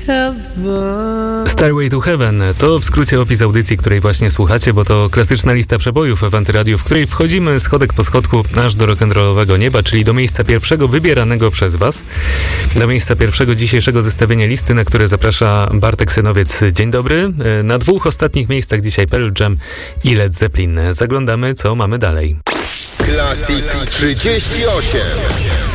Stairway to Heaven to w skrócie opis audycji, której właśnie słuchacie, bo to klasyczna lista przebojów w Antyradiu, w której wchodzimy schodek po schodku aż do rock'n'rollowego nieba, czyli do miejsca pierwszego wybieranego przez was, do miejsca pierwszego dzisiejszego zestawienia listy, na które zaprasza Bartek Synowiec. Dzień dobry. Na dwóch ostatnich miejscach dzisiaj Pearl Jam i Led Zeppelin. Zaglądamy, co mamy dalej. Classic 38.